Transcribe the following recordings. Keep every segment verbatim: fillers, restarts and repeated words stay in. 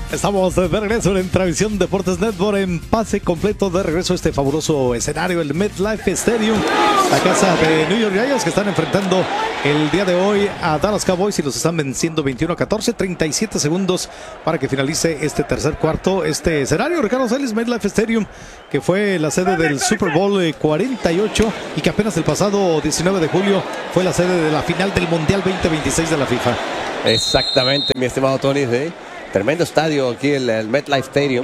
Estamos de regreso en Transmisión Deportes Network en pase completo de regreso a este fabuloso escenario, el MetLife Stadium, la casa de New York Giants, que están enfrentando el día de hoy a Dallas Cowboys y los están venciendo veintiuno a catorce, treinta y siete segundos para que finalice este tercer cuarto, este escenario. Ricardo Celis, MetLife Stadium, que fue la sede del Super Bowl cuarenta y ocho y que apenas el pasado diecinueve de julio fue la sede de la final del Mundial veinte veintiséis de la FIFA. Exactamente, mi estimado Tony. ¿Sí? Tremendo estadio aquí, el, el MetLife Stadium,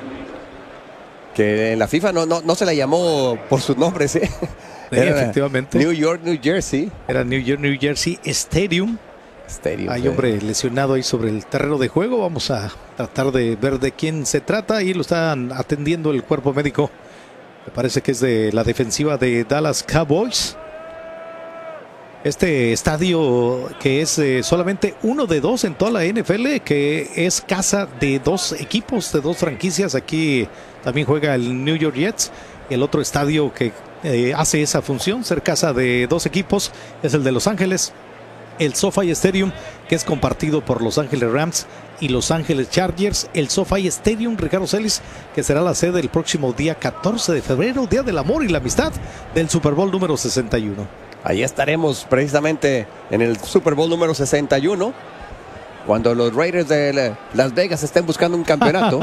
que en la FIFA no, no, no se la llamó por sus nombres, ¿eh? Era efectivamente. New York, New Jersey. Era New York, New Jersey Stadium. Stadium. Hay sí. hombre lesionado ahí sobre el terreno de juego. Vamos a tratar de ver de quién se trata. Y lo están atendiendo el cuerpo médico. Me parece que es de la defensiva de Dallas Cowboys. Este estadio, que es eh, solamente uno de dos en toda la N F L, que es casa de dos equipos, de dos franquicias. Aquí también juega el New York Jets. Y el otro estadio que eh, hace esa función, ser casa de dos equipos, es el de Los Ángeles. El SoFi Stadium, que es compartido por Los Ángeles Rams y Los Ángeles Chargers. El SoFi Stadium, Ricardo Celis, que será la sede el próximo día catorce de febrero, Día del Amor y la Amistad, del Super Bowl número sesenta y uno. Ahí estaremos precisamente en el Super Bowl número sesenta y uno, cuando los Raiders de Las Vegas estén buscando un campeonato.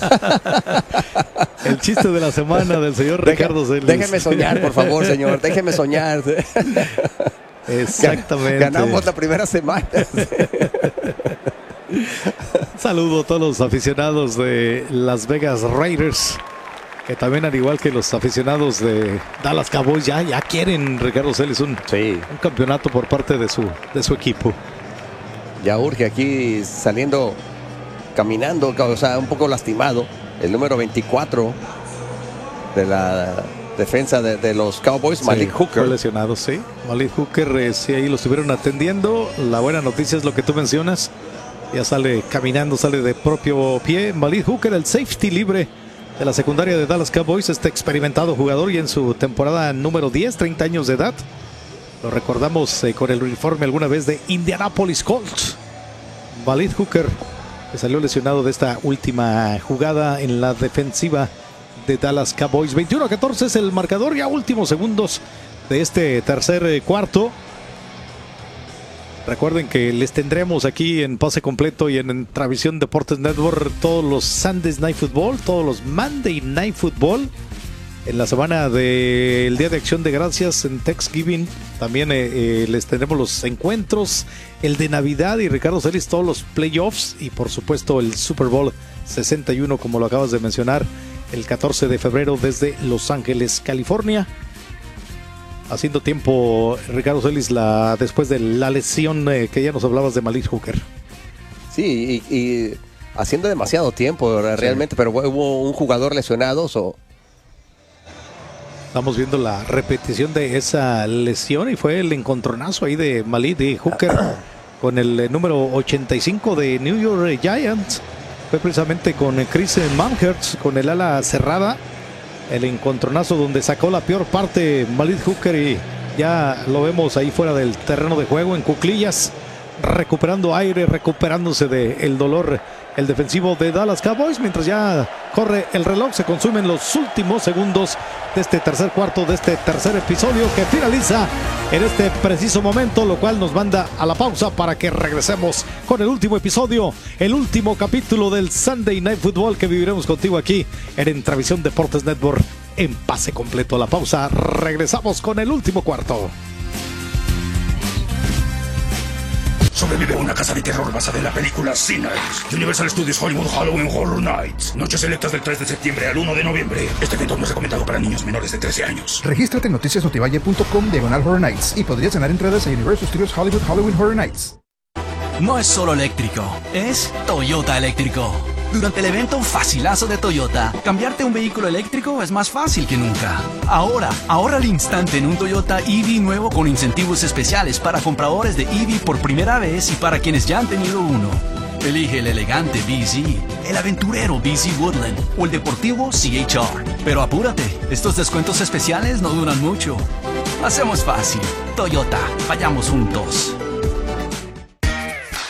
El chiste de la semana del señor Deje, Ricardo Celis. Déjeme soñar, por favor, señor. Déjeme soñar. Exactamente. Ganamos la primera semana. Saludo a todos los aficionados de Las Vegas Raiders, que también, al igual que los aficionados de Dallas Cowboys, ya, ya quieren, Ricardo Celis, un, sí. un campeonato por parte de su, de su equipo. Ya urge aquí, saliendo, caminando, o sea, un poco lastimado, el número veinticuatro de la defensa de, de los Cowboys, sí, Malik Hooker. Fue lesionado, sí. Malik Hooker, eh, sí, ahí lo estuvieron atendiendo. La buena noticia es lo que tú mencionas. Ya sale caminando, sale de propio pie. Malik Hooker, el safety libre de la secundaria de Dallas Cowboys, este experimentado jugador, y en su temporada número diez, treinta años de edad. Lo recordamos eh, con el uniforme alguna vez de Indianapolis Colts. Malik Hooker, que salió lesionado de esta última jugada en la defensiva de Dallas Cowboys. veintiuno a catorce es el marcador, ya últimos segundos de este tercer eh, cuarto. Recuerden que les tendremos aquí en pase completo y en, en Transmisión Deportes Network todos los Sunday Night Football, todos los Monday Night Football. En la semana del Día de Acción de Gracias, en Thanksgiving, también eh, eh, les tendremos los encuentros, el de Navidad y Ricardo Celis, todos los playoffs y por supuesto el Super Bowl sesenta y uno, como lo acabas de mencionar, el catorce de febrero desde Los Ángeles, California. Haciendo tiempo, Ricardo Celis, la, después de la lesión eh, que ya nos hablabas de Malik Hooker. Sí, y, y haciendo demasiado tiempo realmente, sí. Pero hubo un jugador lesionado. So. Estamos viendo la repetición de esa lesión y fue el encontronazo ahí de Malik de Hooker con el eh, número ochenta y cinco de New York Giants. Fue precisamente con Chris Manhertz, con el ala cerrada. El encontronazo donde sacó la peor parte Malik Hooker y ya lo vemos ahí fuera del terreno de juego en cuclillas, recuperando aire, recuperándose del dolor el defensivo de Dallas Cowboys, mientras ya corre el reloj, se consumen los últimos segundos de este tercer cuarto, de este tercer episodio que finaliza en este preciso momento, lo cual nos manda a la pausa para que regresemos con el último episodio, el último capítulo del Sunday Night Football que viviremos contigo aquí en Entravisión Deportes Network en pase completo. A la pausa, regresamos con el último cuarto. Sobrevive una casa de terror basada en la película Sinners. Universal Studios Hollywood Halloween Horror Nights. Noches selectas del tres de septiembre al uno de noviembre. Este evento no es recomendado para niños menores de trece años. Regístrate en noticias notivalle punto com diagonal Horror Nights y podrías ganar entradas a Universal Studios Hollywood Halloween Horror Nights. No es solo eléctrico, es Toyota eléctrico. Durante el evento Facilazo de Toyota, cambiarte a un vehículo eléctrico es más fácil que nunca. Ahora, ahorra al instante en un Toyota E V nuevo con incentivos especiales para compradores de E V por primera vez y para quienes ya han tenido uno. Elige el elegante B Z, el aventurero B Z Woodland o el deportivo C H R. Pero apúrate, estos descuentos especiales no duran mucho. Hacemos fácil. Toyota, vayamos juntos.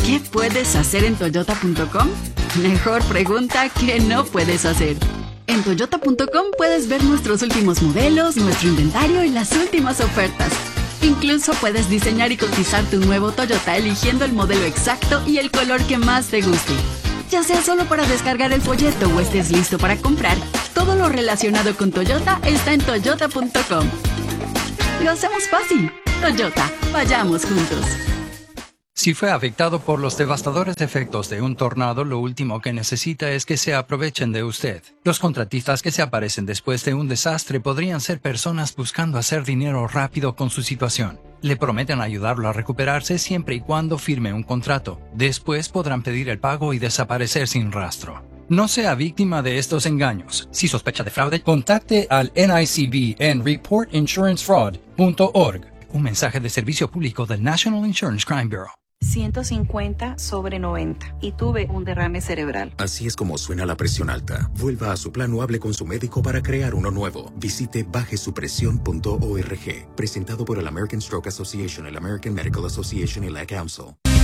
¿Qué puedes hacer en Toyota punto com? Mejor pregunta que no puedes hacer. En Toyota punto com puedes ver nuestros últimos modelos, nuestro inventario y las últimas ofertas. Incluso puedes diseñar y cotizar tu nuevo Toyota eligiendo el modelo exacto y el color que más te guste. Ya sea solo para descargar el folleto o estés listo para comprar, todo lo relacionado con Toyota está en Toyota punto com. Lo hacemos fácil. Toyota, vayamos juntos. Si fue afectado por los devastadores efectos de un tornado, lo último que necesita es que se aprovechen de usted. Los contratistas que se aparecen después de un desastre podrían ser personas buscando hacer dinero rápido con su situación. Le prometen ayudarlo a recuperarse siempre y cuando firme un contrato. Después podrán pedir el pago y desaparecer sin rastro. No sea víctima de estos engaños. Si sospecha de fraude, contacte al N I C B en report insurance fraud punto org. Un mensaje de servicio público del National Insurance Crime Bureau. ciento cincuenta sobre noventa y tuve un derrame cerebral. Así es como suena la presión alta. Vuelva a su plan o hable con su médico para crear uno nuevo. Visite baje su presión punto org. Presentado por el American Stroke Association, el American Medical Association y la Council.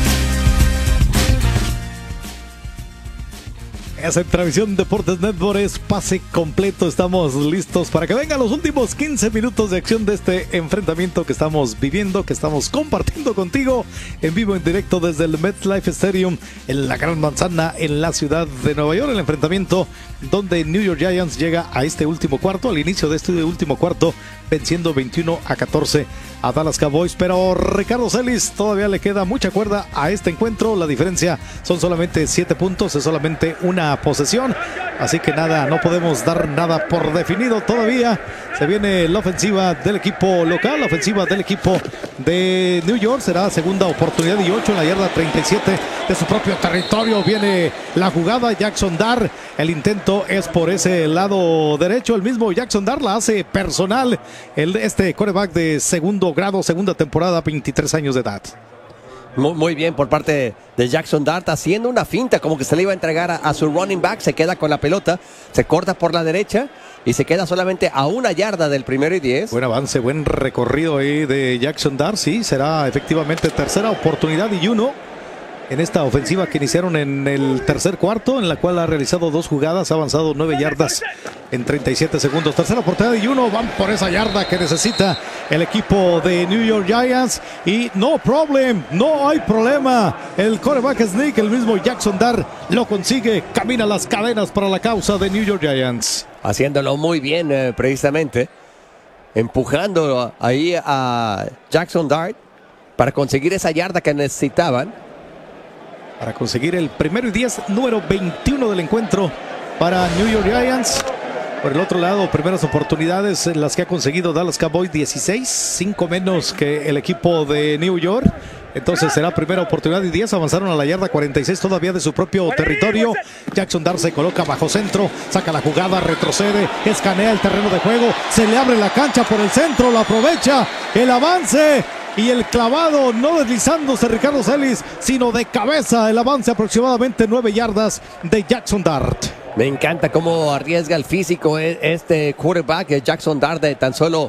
Es en Transmisión Deportes Network, es pase completo. Estamos listos para que vengan los últimos quince minutos de acción de este enfrentamiento que estamos viviendo, que estamos compartiendo contigo en vivo, en directo desde el MetLife Stadium en la Gran Manzana, en la ciudad de Nueva York. El enfrentamiento donde New York Giants llega a este último cuarto, al inicio de este último cuarto, venciendo veintiuno a catorce a Dallas Cowboys. Pero Ricardo Celis, todavía le queda mucha cuerda a este encuentro. La diferencia son solamente siete puntos, es solamente una posesión, así que nada, no podemos dar nada por definido todavía. Se viene la ofensiva del equipo local, la ofensiva del equipo de New York. Será segunda oportunidad y ocho en la yarda treinta y siete de su propio territorio. Viene la jugada, Jackson Dart, el intento es por ese lado derecho. El mismo Jackson Dart la hace personal, el, este quarterback de segundo grado, segunda temporada, veintitrés años de edad. Muy, muy bien por parte de Jackson Dart, haciendo una finta, como que se le iba a entregar a, a su running back. Se queda con la pelota, se corta por la derecha y se queda solamente a una yarda del primero y diez. Buen avance, buen recorrido ahí de Jackson Dart. Sí, será efectivamente tercera oportunidad y uno en esta ofensiva que iniciaron en el tercer cuarto, en la cual ha realizado dos jugadas, ha avanzado nueve yardas en treinta y siete segundos. Tercera oportunidad y uno, van por esa yarda que necesita el equipo de New York Giants. Y no problem, no hay problema. El quarterback sneak, el mismo Jackson Dart, lo consigue, camina las cadenas para la causa de New York Giants. Haciéndolo muy bien, eh, precisamente, empujando ahí a Jackson Dart para conseguir esa yarda que necesitaban. Para conseguir el primero y diez, número veintiuno del encuentro para New York Giants. Por el otro lado, primeras oportunidades en las que ha conseguido Dallas Cowboys, dieciséis, cinco menos que el equipo de New York. Entonces será primera oportunidad y diez. Avanzaron a la yarda cuarenta y seis todavía de su propio territorio. Jackson Dart se coloca bajo centro, saca la jugada, retrocede, escanea el terreno de juego, se le abre la cancha por el centro, lo aprovecha, el avance y el clavado, no deslizándose Ricardo Celis, sino de cabeza. El avance aproximadamente nueve yardas de Jackson Dart. Me encanta cómo arriesga el físico este quarterback Jackson Dart, de tan solo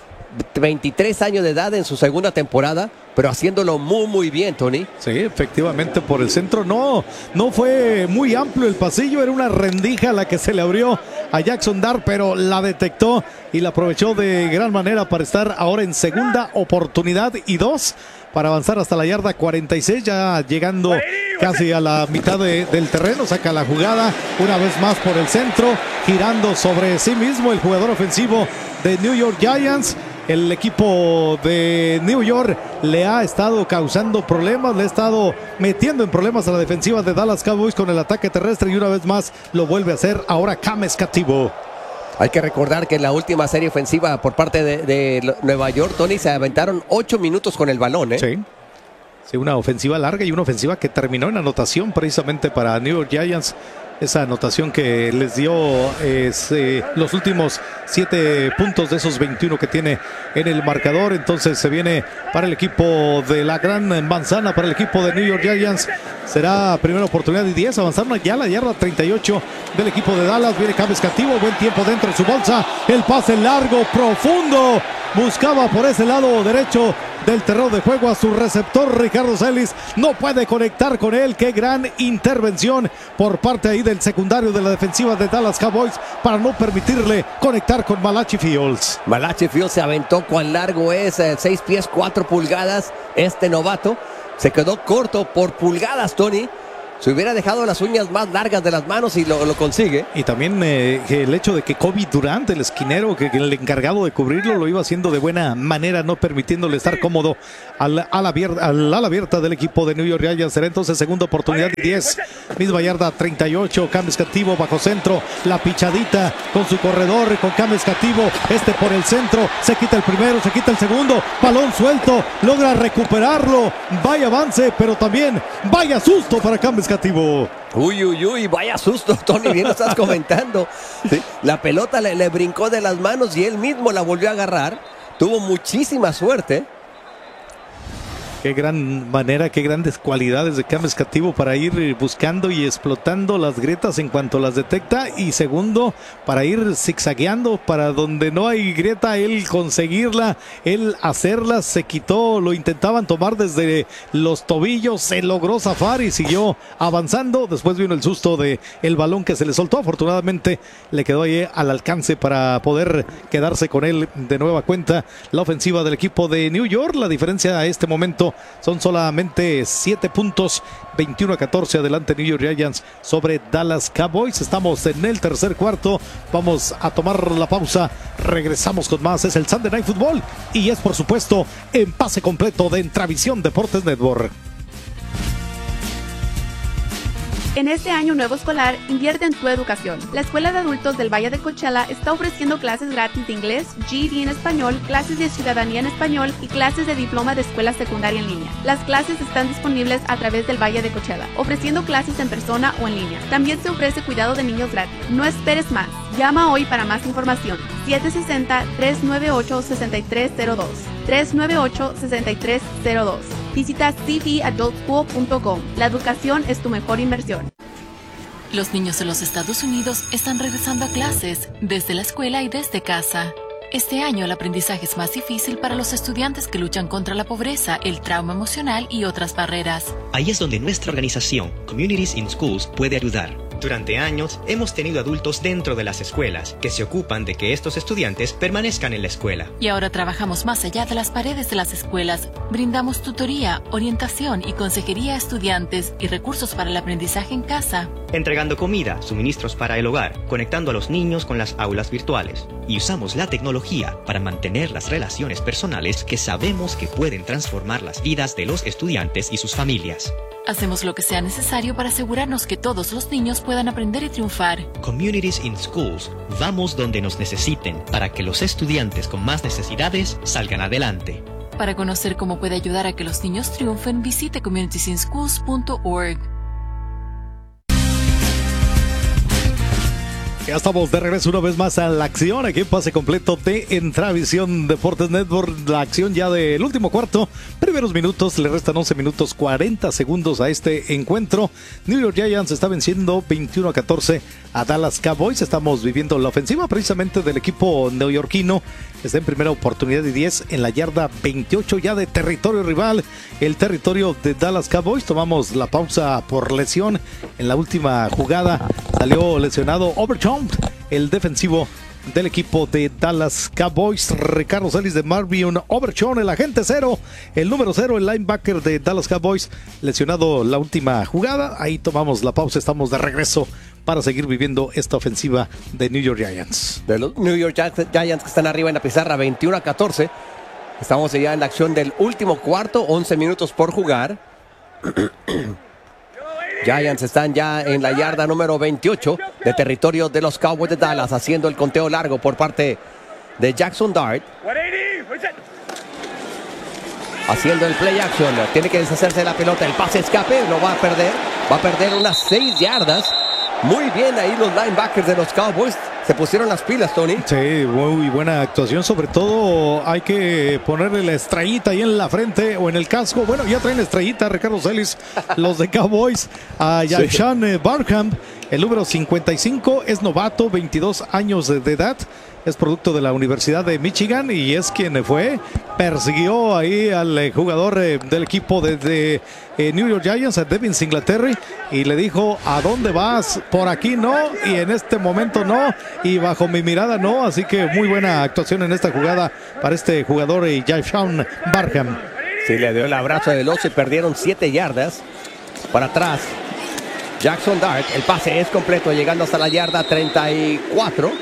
veintitrés años de edad en su segunda temporada, pero haciéndolo muy muy bien, Tony. Sí, efectivamente por el centro. No, no fue muy amplio el pasillo, era una rendija la que se le abrió a Jackson Dart, pero la detectó y la aprovechó de gran manera para estar ahora en segunda oportunidad y dos, para avanzar hasta la yarda cuarenta y seis, ya llegando casi a la mitad de, del terreno. Saca la jugada una vez más por el centro, girando sobre sí mismo el jugador ofensivo de New York Giants. El equipo de New York le ha estado causando problemas, le ha estado metiendo en problemas a la defensiva de Dallas Cowboys con el ataque terrestre, y una vez más lo vuelve a hacer ahora Cam Escativo. Hay que recordar que en la última serie ofensiva por parte de, de Nueva York, Tony, se aventaron ocho minutos con el balón, ¿eh? Sí. Sí, una ofensiva larga y una ofensiva que terminó en anotación precisamente para New York Giants. Esa anotación que les dio es, eh, los últimos siete puntos de esos veintiuno que tiene en el marcador. Entonces se viene para el equipo de la Gran Manzana, para el equipo de New York Giants. Será primera oportunidad y diez. Avanzaron ya a la yarda treinta y ocho del equipo de Dallas. Viene Cam Escativo, buen tiempo dentro de su bolsa. El pase largo, profundo. Buscaba por ese lado derecho del terreno de juego a su receptor Ricardo Celis. No puede conectar con él. Qué gran intervención por parte ahí del secundario de la defensiva de Dallas Cowboys para no permitirle conectar con Malachi Fields. Malachi Fields se aventó. ¿Cuán largo es? seis pies, cuatro pulgadas. Este novato se quedó corto por pulgadas, Tony. Se hubiera dejado las uñas más largas de las manos y lo, lo consigue. Y también eh, el hecho de que Kobe Durant, el esquinero, que, que el encargado de cubrirlo, lo iba haciendo de buena manera, no permitiéndole estar cómodo al ala abierta, al ala abierta del equipo de New York Giants. Será entonces segunda oportunidad y diez. Misma yarda, treinta y ocho. Cam Escativo bajo centro. La pichadita con su corredor, con Cam Escativo. Este por el centro. Se quita el primero, se quita el segundo. Balón suelto. Logra recuperarlo. Vaya avance, pero también vaya susto para Cam Escativo. Uy, uy, uy, vaya susto, Tony, bien lo estás comentando. ¿Sí? La pelota le, le brincó de las manos y él mismo la volvió a agarrar. Tuvo muchísima suerte. Qué gran manera, qué grandes cualidades de Cam Escativo para ir buscando y explotando las grietas en cuanto las detecta. Y segundo, para ir zigzagueando para donde no hay grieta, él conseguirla, él hacerla. Se quitó, lo intentaban tomar desde los tobillos, se logró zafar y siguió avanzando. Después vino el susto de el balón que se le soltó. Afortunadamente le quedó ahí al alcance para poder quedarse con él de nueva cuenta. La ofensiva del equipo de New York, la diferencia a este momento son solamente siete puntos, veintiuno a catorce adelante New York Giants sobre Dallas Cowboys. Estamos en el tercer cuarto, vamos a tomar la pausa, regresamos con más. Es el Sunday Night Football y es por supuesto en pase completo de Entravisión Deportes Network. En este año nuevo escolar, invierte en tu educación. La Escuela de Adultos del Valle de Coachella está ofreciendo clases gratis de inglés, G E D en español, clases de ciudadanía en español y clases de diploma de escuela secundaria en línea. Las clases están disponibles a través del Valle de Coachella, ofreciendo clases en persona o en línea. También se ofrece cuidado de niños gratis. No esperes más. Llama hoy para más información. siete seis cero, tres nueve ocho, seis tres cero dos. tres nueve ocho, seis tres cero dos. Visita c v adult school punto com. La educación es tu mejor inversión. Los niños de los Estados Unidos están regresando a clases, desde la escuela y desde casa. Este año el aprendizaje es más difícil para los estudiantes que luchan contra la pobreza, el trauma emocional y otras barreras. Ahí es donde nuestra organización, Communities in Schools, puede ayudar. Durante años hemos tenido adultos dentro de las escuelas que se ocupan de que estos estudiantes permanezcan en la escuela. Y ahora trabajamos más allá de las paredes de las escuelas. Brindamos tutoría, orientación y consejería a estudiantes y recursos para el aprendizaje en casa. Entregando comida, suministros para el hogar, conectando a los niños con las aulas virtuales. Y usamos la tecnología para mantener las relaciones personales que sabemos que pueden transformar las vidas de los estudiantes y sus familias. Hacemos lo que sea necesario para asegurarnos que todos los niños puedan aprender y triunfar. Communities in Schools. Vamos donde nos necesiten para que los estudiantes con más necesidades salgan adelante. Para conocer cómo puede ayudar a que los niños triunfen, visite communities in schools punto org. Ya estamos de regreso una vez más a la acción aquí en pase completo de Entravisión Deportes Network. La acción ya del último cuarto, primeros minutos, le restan once minutos cuarenta segundos a este encuentro. New York Giants está venciendo veintiuno a catorce a Dallas Cowboys. Estamos viviendo la ofensiva precisamente del equipo neoyorquino. Está en primera oportunidad y diez en la yarda veintiocho ya de territorio rival, el territorio de Dallas Cowboys. Tomamos la pausa por lesión en la última jugada. Salió lesionado Overton, el defensivo del equipo de Dallas Cowboys. Ricardo Celis de Marvin Overton, el agente cero, el número cero, el linebacker de Dallas Cowboys, lesionado la última jugada. Ahí tomamos la pausa, estamos de regreso para seguir viviendo esta ofensiva de New York Giants. De los New York Giants que están arriba en la pizarra veintiuno a catorce. Estamos ya en la acción del último cuarto, once minutos por jugar. Giants están ya en la yarda número veintiocho de territorio de los Cowboys de Dallas, haciendo el conteo largo por parte de Jackson Dart. Haciendo el play action, tiene que deshacerse de la pelota, el pase escape, lo va a perder, va a perder unas seis yardas. Muy bien ahí los linebackers de los Cowboys. Se pusieron las pilas, Tony. Sí, muy buena actuación. Sobre todo hay que ponerle la estrellita ahí en la frente o en el casco. Bueno, ya traen estrellita, Ricardo Celis, los de Cowboys. A Yashan sí. Barham, el número cincuenta y cinco, es novato, veintidós años de edad. es producto de la Universidad de Michigan y es quien fue, persiguió ahí al eh, jugador eh, del equipo de, de eh, New York Giants, a Devin Singletary, y le dijo: ¿a dónde vas? Por aquí no, y en este momento no, y bajo mi mirada no. Así que muy buena actuación en esta jugada para este jugador, eh, Jayshon Barham. Sí, le dio el abrazo del oso y perdieron siete yardas. Para atrás, Jackson Dart, el pase es completo, llegando hasta la yarda treinta y cuatro.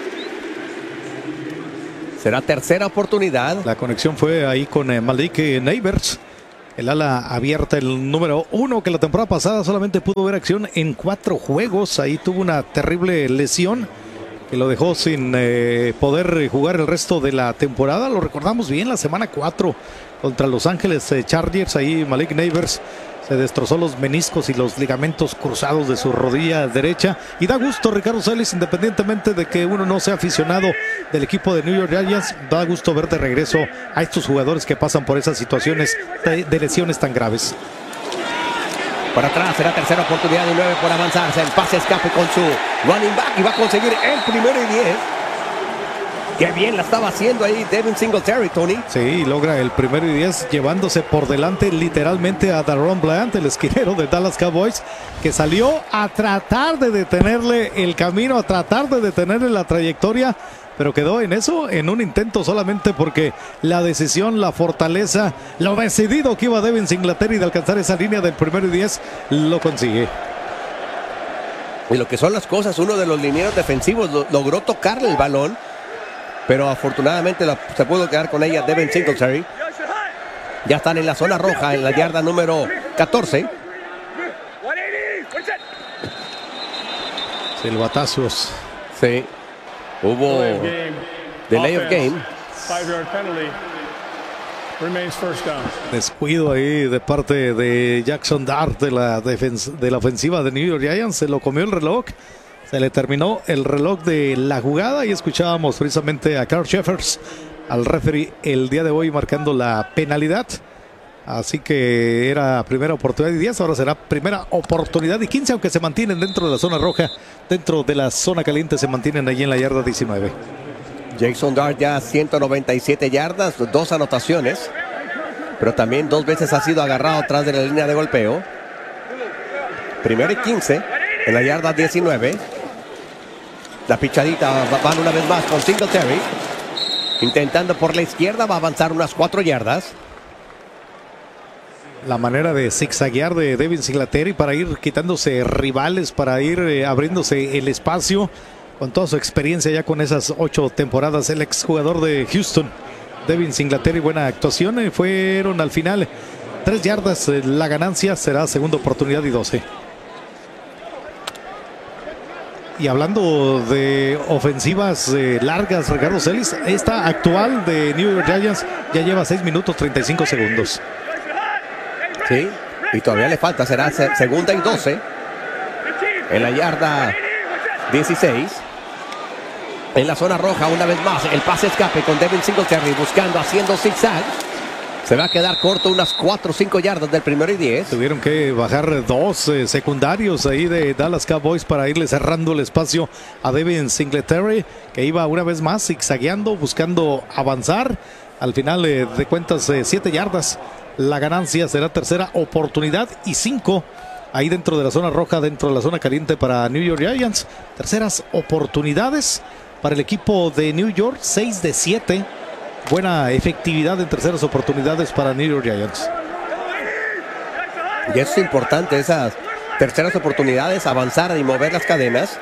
Será tercera oportunidad. La conexión fue ahí con eh, Malik Neighbors, el ala abierta, el número uno, que la temporada pasada solamente pudo ver acción en cuatro juegos. Ahí tuvo una terrible lesión que lo dejó sin eh, poder jugar el resto de la temporada. Lo recordamos bien, la semana cuatro contra Los Ángeles eh, Chargers. Ahí Malik Neighbors se destrozó los meniscos y los ligamentos cruzados de su rodilla derecha. Y da gusto, Ricardo Celis, independientemente de que uno no sea aficionado del equipo de New York Giants, da gusto ver de regreso a estos jugadores que pasan por esas situaciones de, de lesiones tan graves. Para atrás, será tercera oportunidad y nueve por avanzarse. El pase escape con su running back y va a conseguir el primero y diez. Qué bien la estaba haciendo ahí Devin Singletary, Tony. Sí, logra el primero y diez, llevándose por delante literalmente a Daron Bland, el esquinero de Dallas Cowboys, que salió a tratar de detenerle el camino, a tratar de detenerle la trayectoria, pero quedó en eso, en un intento solamente, porque la decisión, la fortaleza, lo decidido que iba Devin Singletary de alcanzar esa línea del primero y diez, lo consigue. Y lo que son las cosas, uno de los linieros defensivos lo, logró tocarle el balón, pero afortunadamente la, se pudo quedar con ella Devin Singletary. Ya están en la zona roja, en la yarda número catorce. Silbatazos. Sí. Hubo delay of game. Descuido ahí de parte de Jackson Dart de la, de la ofensiva de New York Giants. Se lo comió el reloj. Se le terminó el reloj de la jugada y escuchábamos precisamente a Carl Sheffers, al referee, el día de hoy marcando la penalidad. Así que era primera oportunidad y diez, ahora será primera oportunidad y quince, aunque se mantienen dentro de la zona roja, dentro de la zona caliente se mantienen allí en la yarda diecinueve. Jackson Dart ya ciento noventa y siete yardas, dos anotaciones, pero también dos veces ha sido agarrado atrás de la línea de golpeo. Primero y quince en la yarda diecinueve. La pichadita van una vez más con Singletary. Intentando por la izquierda, va a avanzar unas cuatro yardas. La manera de zigzaguear de Devin Singletary para ir quitándose rivales, para ir eh, abriéndose el espacio, con toda su experiencia ya con esas ocho temporadas. El exjugador de Houston, Devin Singletary, buena actuación. Eh, fueron al final tres yardas. Eh, la ganancia será segunda oportunidad y doce. Y hablando de ofensivas eh, largas, Ricardo Celis, esta actual de New York Giants ya lleva seis minutos treinta y cinco segundos. Sí, y todavía le falta, será segunda y doce. En la yarda dieciséis. En la zona roja una vez más, el pase escape con Devin Singletary buscando, haciendo zigzag. Se va a quedar corto unas cuatro o cinco yardas del primero y diez. Tuvieron que bajar dos eh, secundarios ahí de Dallas Cowboys para irle cerrando el espacio a Devin Singletary, que iba una vez más zigzagueando, buscando avanzar. Al final eh, de cuentas, eh, siete yardas. La ganancia será tercera oportunidad y cinco. Ahí dentro de la zona roja, dentro de la zona caliente para New York Giants. Terceras oportunidades para el equipo de New York, seis de siete. Buena efectividad en terceras oportunidades para New York Giants. Y es importante esas terceras oportunidades, avanzar y mover las cadenas.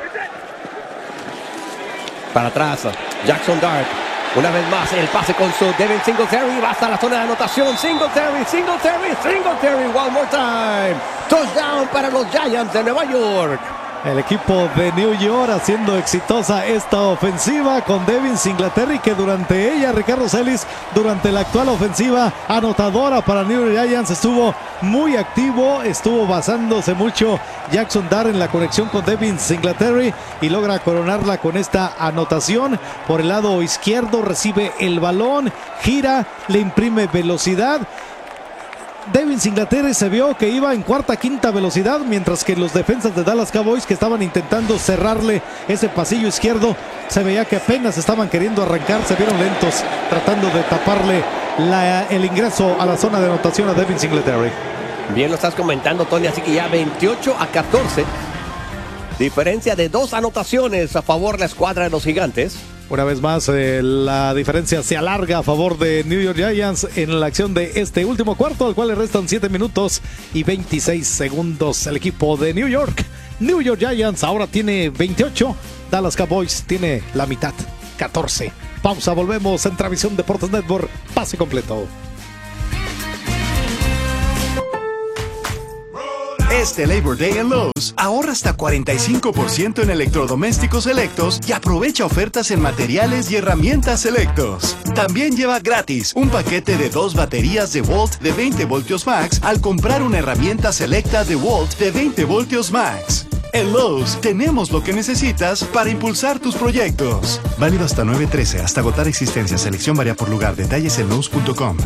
Para atrás, Jackson Dart. Una vez más, el pase con su Devin Singletary. Va hasta la zona de anotación. Singletary, Singletary, Singletary. One more time. Touchdown para los Giants de Nueva York. El equipo de New York haciendo exitosa esta ofensiva con Devin Singletary, que durante ella, Ricardo Celis, durante la actual ofensiva anotadora para New York Giants, estuvo muy activo, estuvo basándose mucho Jackson Dart en la conexión con Devin Singletary y logra coronarla con esta anotación. Por el lado izquierdo recibe el balón, gira, le imprime velocidad. Devin Singletary se vio que iba en cuarta, quinta velocidad, mientras que los defensas de Dallas Cowboys, que estaban intentando cerrarle ese pasillo izquierdo, se veía que apenas estaban queriendo arrancar, se vieron lentos tratando de taparle la, el ingreso a la zona de anotación a Devin Singletary. Bien lo estás comentando, Tony, así que ya veintiocho a catorce. Diferencia de dos anotaciones a favor de la escuadra de los Gigantes. Una vez más, eh, la diferencia se alarga a favor de New York Giants en la acción de este último cuarto, al cual le restan siete minutos y veintiséis segundos. El equipo de New York, New York Giants, ahora tiene veintiocho. Dallas Cowboys tiene la mitad, catorce. Pausa, volvemos en Travisión Deportes Network. Pase completo. Este Labor Day en Lowe's, ahorra hasta cuarenta y cinco por ciento en electrodomésticos selectos y aprovecha ofertas en materiales y herramientas selectos. También lleva gratis un paquete de dos baterías de Volt de veinte voltios max al comprar una herramienta selecta de Volt de veinte voltios max. En Lowe's tenemos lo que necesitas para impulsar tus proyectos. Válido hasta nueve trece, hasta agotar existencia. Selección varía por lugar. Detalles en Lowe's punto com.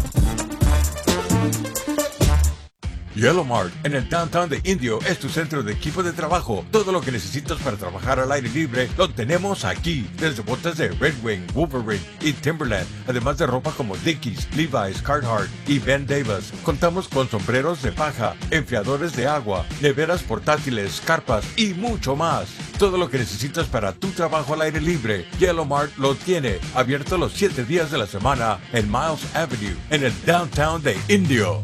Yellow Mart, en el downtown de Indio, es tu centro de equipo de trabajo. Todo lo que necesitas para trabajar al aire libre lo tenemos aquí. Desde botas de Red Wing, Wolverine y Timberland, además de ropa como Dickies, Levi's, Carhartt y Ben Davis. Contamos con sombreros de paja, enfriadores de agua, neveras portátiles, carpas y mucho más. Todo lo que necesitas para tu trabajo al aire libre, Yellow Mart lo tiene. Abierto los siete días de la semana en Miles Avenue, en el downtown de Indio.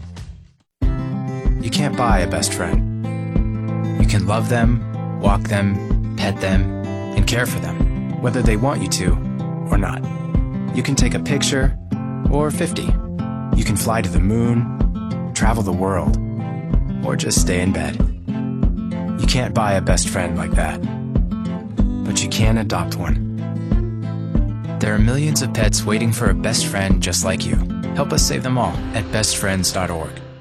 You can't buy a best friend. You can love them, walk them, pet them, and care for them, whether they want you to or not. You can take a picture or fifty. You can fly to the moon, travel the world, or just stay in bed. You can't buy a best friend like that, but you can adopt one. There are millions of pets waiting for a best friend just like you. Help us save them all at best friends dot org.